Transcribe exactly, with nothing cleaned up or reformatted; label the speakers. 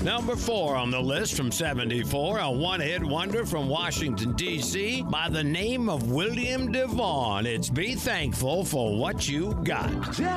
Speaker 1: Number four on the list from seventy-four, a one-hit wonder from Washington, D C by the name of William DeVaughn. It's Be Thankful for What You Got.